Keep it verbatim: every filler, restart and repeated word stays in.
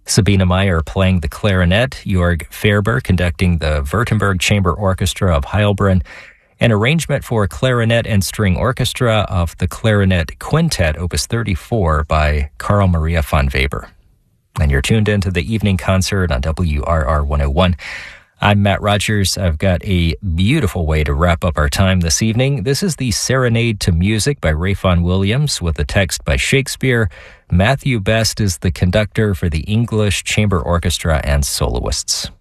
Sabina Meyer playing the clarinet, Jörg Ferber conducting the Württemberg Chamber Orchestra of Heilbronn, an arrangement for clarinet and string orchestra of the Clarinet Quintet, Opus thirty-four, by Carl Maria von Weber. And you're tuned into the evening concert on W R R one oh one. I'm Matt Rogers. I've got a beautiful way to wrap up our time this evening. This is the Serenade to Music by Ray Vaughan Williams with a text by Shakespeare. Matthew Best is the conductor for the English Chamber Orchestra and soloists.